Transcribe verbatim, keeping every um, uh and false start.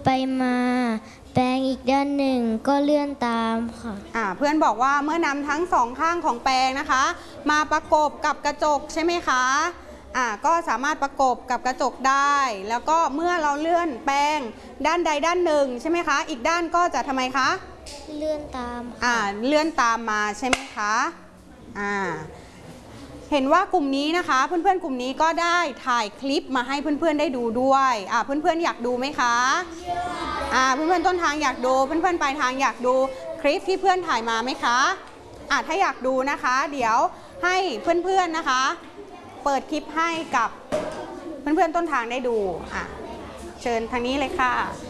ไปมาแปรงอีกด้านหนึ่งก็เลื่อนตามค่ะอ่าเพื่อนบอกว่าเมื่อนำทั้งสองข้างของแปรงนะคะมาประกบกับกระจกใช่ไหมคะอ่าก็สามารถประกบกับกระจกได้แล้วก็เมื่อเราเลื่อนแปรงด้านใดด้านหนึ่งใช่ไหมคะอีกด้านก็จะทำไมคะเลื่อนตามอ่าเลื่อนตามมาใช่ไหมคะอ่าเห็นว่ากลุ่มนี้นะคะเพื่อนๆกลุ่มนี้ก็ได้ถ่ายคลิปมาให้เพื่อนๆได้ดูด้วยอ่าเพื่อนๆอยากดูไหมคะอ่าเพื่อนๆต้นทางอยากดูเพื่อนๆปลายทางอยากดูคลิปที่เพื่อนถ่ายมาไหมคะอ่าถ้าอยากดูนะคะเดี๋ยวให้เพื่อนๆนะคะเปิดคลิปให้กับเพื่อนๆต้นทางได้ดูอ่ะเชิญทางนี้เลยค่ะ